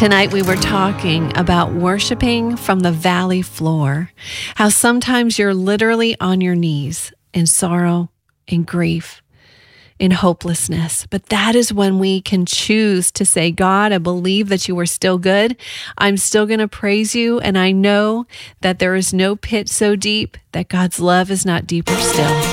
Tonight we were talking about worshiping from the valley floor, how sometimes you're literally on your knees in sorrow, in grief, in hopelessness. But that is when we can choose to say, God, I believe that you are still good. I'm still going to praise you. And I know that there is no pit so deep that God's love is not deeper still.